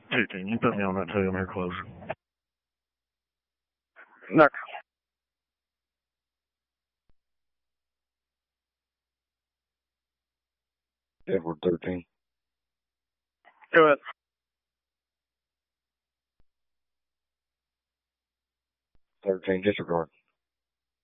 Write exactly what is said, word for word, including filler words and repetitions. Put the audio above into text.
Hey, can you put me on that too? I'm here closer. No. Edward thirteen. Go ahead. thirteen, disregard.